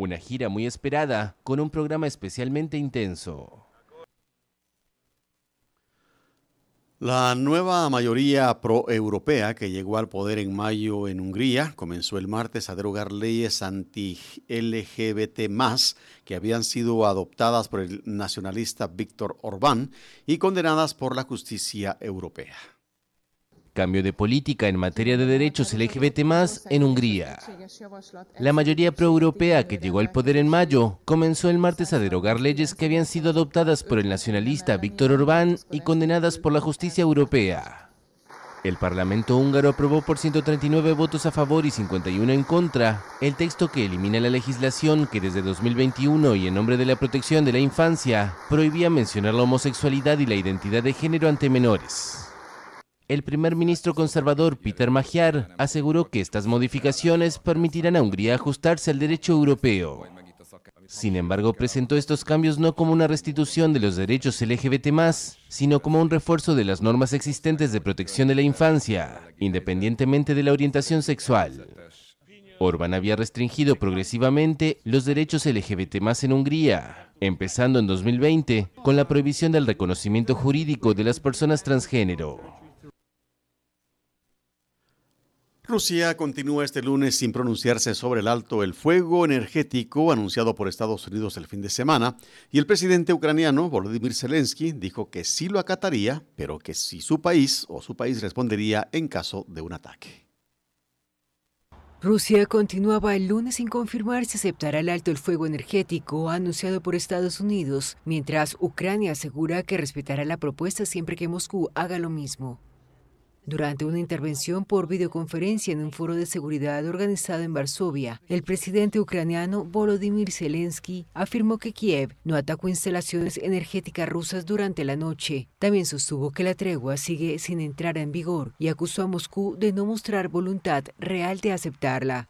Una gira muy esperada, con un programa especialmente intenso. La nueva mayoría pro-europea que llegó al poder en mayo en Hungría comenzó el martes a derogar leyes anti-LGBT+, que habían sido adoptadas por el nacionalista Viktor Orbán y condenadas por la justicia europea. Cambio de política en materia de derechos LGBT+ en Hungría. La mayoría proeuropea que llegó al poder en mayo comenzó el martes a derogar leyes que habían sido adoptadas por el nacionalista Viktor Orbán y condenadas por la justicia europea. El Parlamento húngaro aprobó por 139 votos a favor y 51 en contra el texto que elimina la legislación que desde 2021 y en nombre de la protección de la infancia prohibía mencionar la homosexualidad y la identidad de género ante menores. El primer ministro conservador Peter Magyar aseguró que estas modificaciones permitirán a Hungría ajustarse al derecho europeo. Sin embargo, presentó estos cambios no como una restitución de los derechos LGBT+, sino como un refuerzo de las normas existentes de protección de la infancia, independientemente de la orientación sexual. Orbán había restringido progresivamente los derechos LGBT+ en Hungría, empezando en 2020 con la prohibición del reconocimiento jurídico de las personas transgénero. Rusia continúa este lunes sin pronunciarse sobre el alto el fuego energético anunciado por Estados Unidos el fin de semana, y el presidente ucraniano Volodymyr Zelensky dijo que sí lo acataría, pero que sí su país respondería en caso de un ataque. Rusia continuaba el lunes sin confirmar si aceptará el alto el fuego energético anunciado por Estados Unidos, mientras Ucrania asegura que respetará la propuesta siempre que Moscú haga lo mismo. Durante una intervención por videoconferencia en un foro de seguridad organizado en Varsovia, el presidente ucraniano Volodymyr Zelensky afirmó que Kiev no atacó instalaciones energéticas rusas durante la noche. También sostuvo que la tregua sigue sin entrar en vigor y acusó a Moscú de no mostrar voluntad real de aceptarla.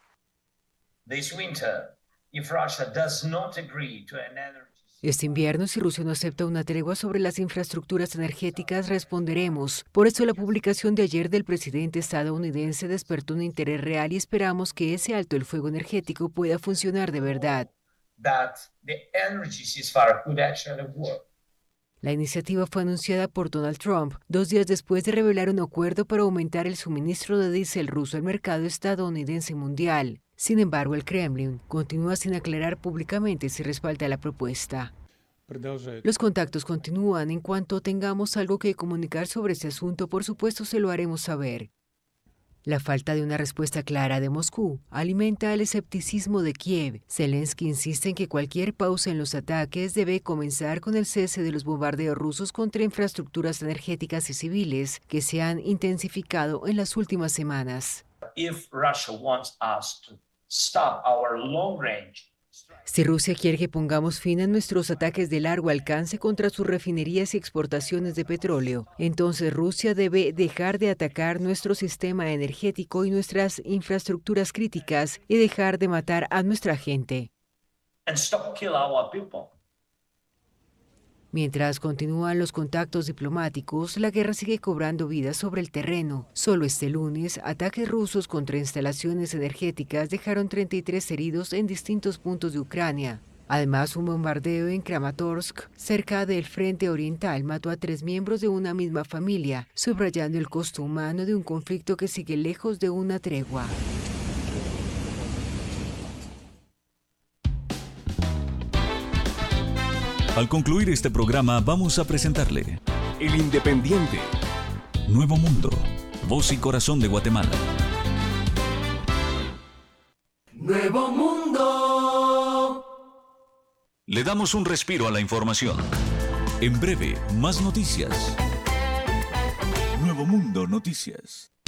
Este invierno, si Rusia no acepta una tregua sobre las infraestructuras energéticas, responderemos. Por eso la publicación de ayer del presidente estadounidense despertó un interés real y esperamos que ese alto el fuego energético pueda funcionar de verdad. La iniciativa fue anunciada por Donald Trump 2 días después de revelar un acuerdo para aumentar el suministro de diésel ruso al mercado estadounidense mundial. Sin embargo, el Kremlin continúa sin aclarar públicamente si respalda la propuesta. Los contactos continúan. En cuanto tengamos algo que comunicar sobre este asunto, por supuesto se lo haremos saber. La falta de una respuesta clara de Moscú alimenta el escepticismo de Kiev. Zelensky insiste en que cualquier pausa en los ataques debe comenzar con el cese de los bombardeos rusos contra infraestructuras energéticas y civiles que se han intensificado en las últimas semanas. Si Rusia quiere que pongamos fin a nuestros ataques de largo alcance contra sus refinerías y exportaciones de petróleo, entonces Rusia debe dejar de atacar nuestro sistema energético y nuestras infraestructuras críticas y dejar de matar a nuestra gente. Mientras continúan los contactos diplomáticos, la guerra sigue cobrando vidas sobre el terreno. Solo este lunes, ataques rusos contra instalaciones energéticas dejaron 33 heridos en distintos puntos de Ucrania. Además, un bombardeo en Kramatorsk, cerca del frente oriental, mató a 3 miembros de una misma familia, subrayando el costo humano de un conflicto que sigue lejos de una tregua. Al concluir este programa vamos a presentarle El Independiente. Nuevo Mundo, voz y corazón de Guatemala. Nuevo Mundo. Le damos un respiro a la información. En breve, más noticias. Nuevo Mundo Noticias.